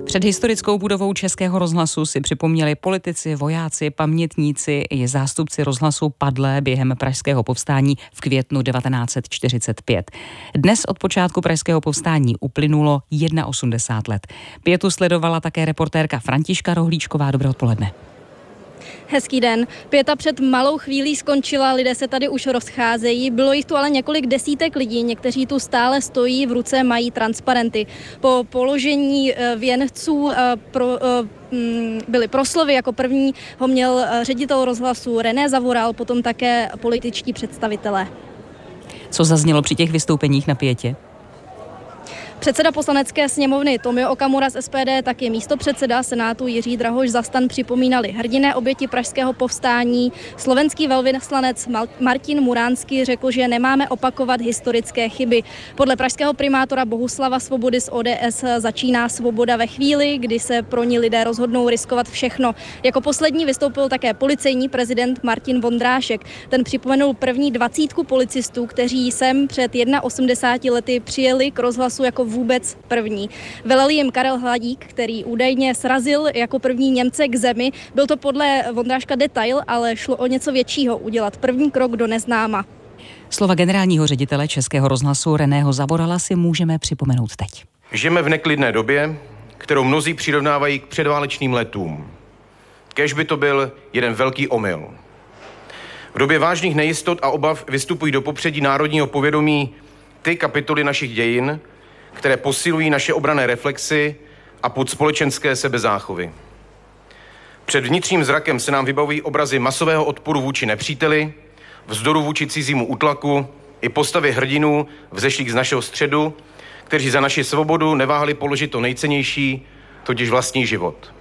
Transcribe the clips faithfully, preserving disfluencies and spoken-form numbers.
Před historickou budovou Českého rozhlasu si připomněli politici, vojáci, pamětníci i zástupci rozhlasu padlé během pražského povstání v květnu devatenáct set čtyřicet pět. Dnes od počátku pražského povstání uplynulo osmdesát jedna let. Pětu sledovala také reportérka Františka Rohlíčková. Dobré odpoledne. Hezký den. Pěta před malou chvílí skončila, lidé se tady už rozcházejí. Bylo jich tu ale několik desítek lidí, někteří tu stále stojí, v ruce mají transparenty. Po položení věnců pro, byly proslovy, jako první ho měl ředitel rozhlasu René Zavoral, potom také političtí představitelé. Co zaznělo při těch vystoupeních na Pětě? Předseda poslanecké sněmovny Tomio Okamura z S P D, taky místopředseda Senátu Jiří Drahoš za STAN připomínali hrdinné oběti pražského povstání. Slovenský velvyslanec Martin Muránský řekl, že nemáme opakovat historické chyby. Podle pražského primátora Bohuslava Svobody z O D S začíná svoboda ve chvíli, kdy se pro ní lidé rozhodnou riskovat všechno. Jako poslední vystoupil také policejní prezident Martin Vondrášek. Ten připomenul první dvacítku policistů, kteří sem před osmdesáti jedna lety přijeli k rozhlasu jako vůbec první. Velel jim Karel Hladík, který údajně srazil jako první Němce k zemi. Byl to podle Vondráška detail, ale šlo o něco většího, udělat první krok do neznáma. Slova generálního ředitele Českého rozhlasu Reného Zavorala si můžeme připomenout teď. Žijeme v neklidné době, kterou mnozí přirovnávají k předválečným letům. Kéž by to byl jeden velký omyl. V době vážných nejistot a obav vystupují do popředí národního povědomí ty kapitoly našich dějin, které posilují naše obranné reflexy a podspolečenské sebezáchovy. Před vnitřním zrakem se nám vybavují obrazy masového odporu vůči nepříteli, vzdoru vůči cizímu útlaku i postavy hrdinů vzešlých z našeho středu, kteří za naši svobodu neváhali položit to nejcennější, totiž vlastní život.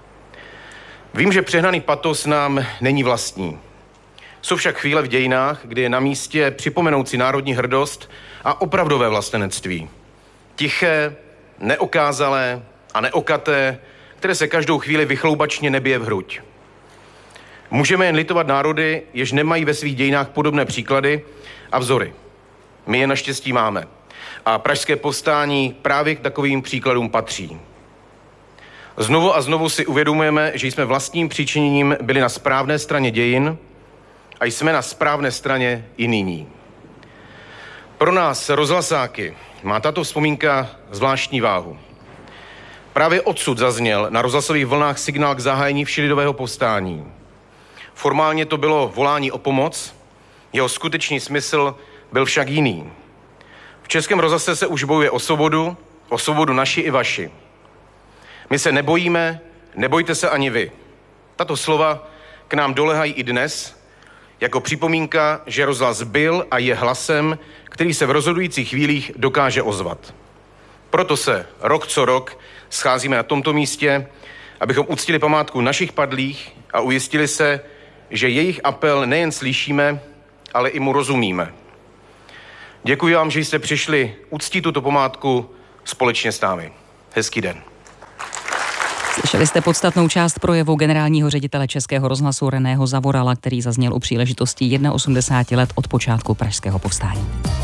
Vím, že přehnaný patos nám není vlastní. Jsou však chvíle v dějinách, kdy je na místě připomenout si národní hrdost a opravdové vlastenectví. Tiché, neokázalé a neokaté, které se každou chvíli vychloubačně nebije v hruď. Můžeme jen litovat národy, jež nemají ve svých dějinách podobné příklady a vzory. My je naštěstí máme. A pražské povstání právě k takovým příkladům patří. Znovu a znovu si uvědomujeme, že jsme vlastním přičiněním byli na správné straně dějin a jsme na správné straně i nyní. Pro nás, rozhlasáky, má tato vzpomínka zvláštní váhu. Právě odsud zazněl na rozhlasových vlnách signál k zahájení všelidového povstání. Formálně to bylo volání o pomoc, jeho skutečný smysl byl však jiný. V Českém rozhlase se už bojuje o svobodu, o svobodu naši i vaši. My se nebojíme, nebojte se ani vy. Tato slova k nám dolehají i dnes, jako připomínka, že rozhlas byl a je hlasem, který se v rozhodujících chvílích dokáže ozvat. Proto se rok co rok scházíme na tomto místě, abychom uctili památku našich padlých a ujistili se, že jejich apel nejen slyšíme, ale i mu rozumíme. Děkuji vám, že jste přišli uctít tuto památku společně s námi. Hezký den. Slyšeli jste podstatnou část projevu generálního ředitele Českého rozhlasu Reného Zavorala, který zazněl u příležitosti osmdesáti jedna let od počátku pražského povstání.